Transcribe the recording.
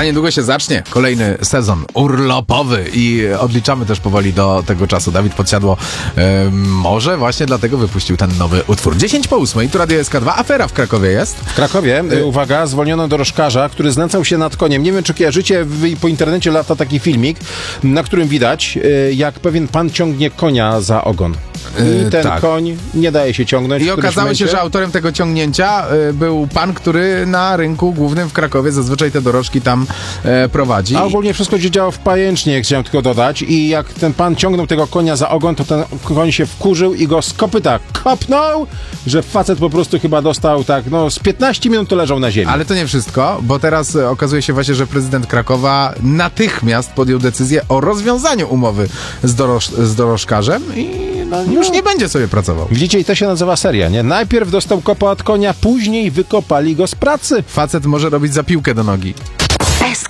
Za niedługo się zacznie kolejny sezon urlopowy i odliczamy też powoli do tego czasu. Dawid Podsiadło może właśnie dlatego wypuścił ten nowy utwór. 10:08, tu Radio SK2, afera w Krakowie jest. W Krakowie, uwaga, zwolniono dorożkarza, który znęcał się nad koniem. Nie wiem, czy kojarzycie, po internecie lata taki filmik, na którym widać, jak pewien pan ciągnie konia za ogon. I ten koń nie daje się ciągnąć. I okazało się, że autorem tego ciągnięcia był pan, który na rynku głównym w Krakowie zazwyczaj te dorożki tam prowadzi. A ogólnie wszystko się działo w pajęcznie, chciałem tylko dodać. I jak ten pan ciągnął tego konia za ogon, to ten koń się wkurzył i go z kopyta kopnął, że facet po prostu chyba dostał z 15 minut to leżał na ziemi. Ale to nie wszystko, bo teraz okazuje się właśnie, że prezydent Krakowa natychmiast podjął decyzję o rozwiązaniu umowy z dorożkarzem i już nie będzie sobie pracował. Widzicie, i to się nazywa seria, nie? Najpierw dostał kopa od konia, później wykopali go z pracy. Facet może robić za piłkę do nogi.